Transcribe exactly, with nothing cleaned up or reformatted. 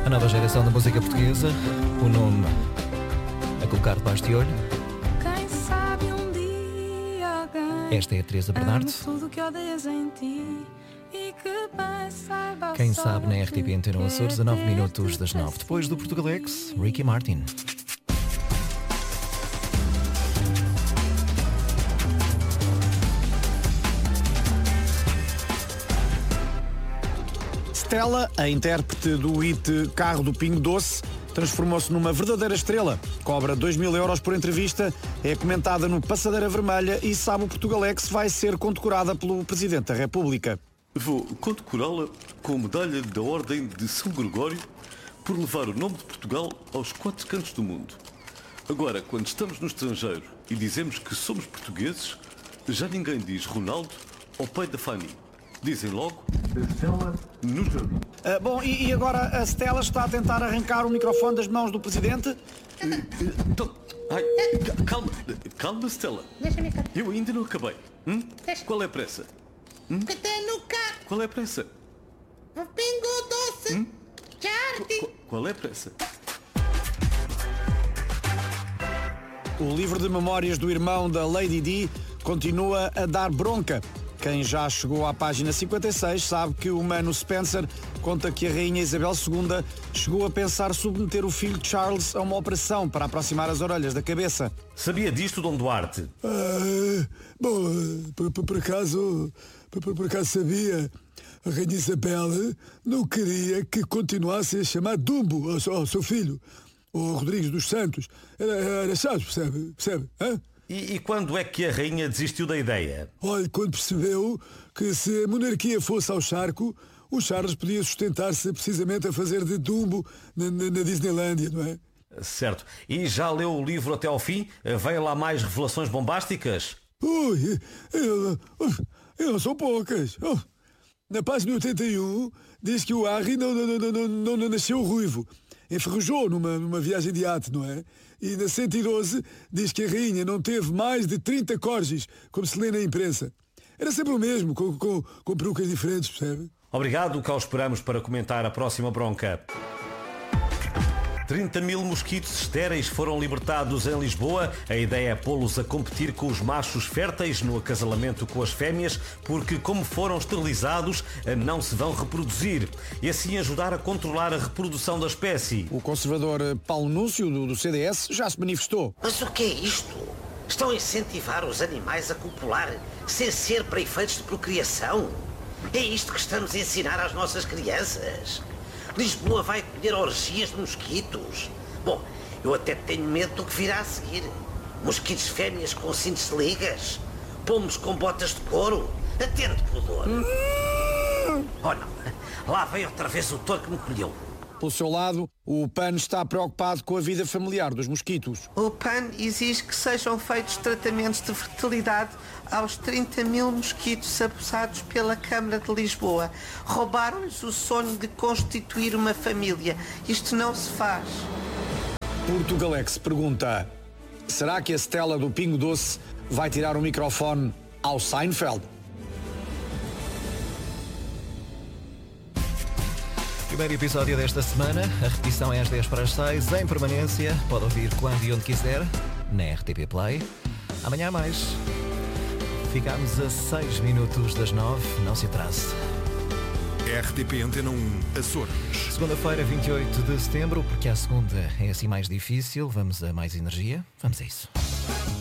A nova geração da música portuguesa, o nome a colocar debaixo de olho. Quem sabe um dia alguém Esta é a Teresa Bernardo. tudo que odeias em ti e que bem saiba Quem só sabe na o R T P que Antena Açores a nove quer minutos ter-te das nove. Depois do assim. Portugalex, Ricky Martin. Stella, a intérprete do hit Carro do Pingo Doce, transformou-se numa verdadeira estrela. Cobra dois mil euros por entrevista, é comentada no Passadeira Vermelha e sabe o Portugalex vai ser condecorada pelo Presidente da República. Vou condecorá-la com a medalha da Ordem de São Gregório por levar o nome de Portugal aos quatro cantos do mundo. Agora, quando estamos no estrangeiro e dizemos que somos portugueses, já ninguém diz Ronaldo ou pai da Fanny. Dizem logo Stella no jardim. Ah, bom, e, e agora a Stella está a tentar arrancar o microfone das mãos do Presidente? Então, ai, ca- calma, calma, Stella. Deixa-me cá. Eu ainda não acabei. Hum? Deixa. Qual é a pressa? Que tem no carro. Qual é a pressa? O pingo doce. Jardim. Qu- Qual é a pressa? O livro de memórias do irmão da Lady Di continua a dar bronca. Quem já chegou à página cinquenta e seis sabe que o Mano Spencer conta que a Rainha Isabel segunda chegou a pensar submeter o filho Charles a uma operação para aproximar as orelhas da cabeça. Sabia disto, Dom Duarte? Ah, bom, por, por- por acaso, por, por acaso sabia. A Rainha Isabel não queria que continuasse a chamar Dumbo ao, seu- ao seu filho, o Rodrigues dos Santos. Era, era chato, percebe? Percebe? Hã? E, e quando é que a rainha desistiu da ideia? Olha, quando percebeu que se a monarquia fosse ao charco, o Charles podia sustentar-se precisamente a fazer de Dumbo na, na, na Disneylândia, não é? Certo. E já leu o livro até ao fim? Veio lá mais revelações bombásticas? Ui, eu, eu não são poucas. Oh, na página oitenta e um diz que o Harry não, não, não, não, não, não nasceu ruivo. Enferrujou numa, numa viagem de arte, não é? E na cento e doze diz que a rainha não teve mais de trinta corgis, como se lê na imprensa. Era sempre o mesmo, com, com, com perucas diferentes, percebe? Obrigado, cá o esperamos para comentar a próxima bronca. trinta mil mosquitos estéreis foram libertados em Lisboa. A ideia é pô-los a competir com os machos férteis no acasalamento com as fêmeas, porque como foram esterilizados, não se vão reproduzir. E assim ajudar a controlar a reprodução da espécie. O conservador eh, Paulo Núncio, do, do C D S, já se manifestou. Mas o que é isto? Estão a incentivar os animais a copular sem ser para efeitos de procriação? É isto que estamos a ensinar às nossas crianças? Lisboa vai colher orgias de mosquitos? Bom, eu até tenho medo do que virá a seguir. Mosquitos fêmeas com cintos de ligas? Pomos com botas de couro? Atende, pudor. Oh não, lá vem outra vez o touro que me colheu. Pelo seu lado, o PAN está preocupado com a vida familiar dos mosquitos. O PAN exige que sejam feitos tratamentos de fertilidade aos trinta mil mosquitos abusados pela Câmara de Lisboa. Roubaram-lhes o sonho de constituir uma família. Isto não se faz. Portugalex pergunta: será que a Stella do Pingo Doce vai tirar o microfone ao Seinfeld? Primeiro episódio desta semana, a repetição é às dez para as seis, em permanência, pode ouvir quando e onde quiser, na R T P Play. Amanhã há mais. Ficamos a seis minutos das nove, não se atrase. R T P Antena um, Açores. Segunda-feira, vinte e oito de setembro, porque a segunda é assim mais difícil, vamos a mais energia, vamos a isso.